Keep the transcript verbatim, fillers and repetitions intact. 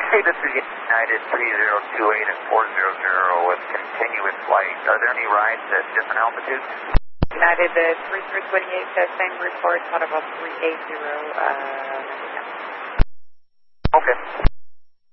Hey, this is United three zero two eight and four zero zero with continuous flight. Are there any rides at different altitudes? United uh, three three two eight, uh, same report, out of a three eight zero. Uh, okay.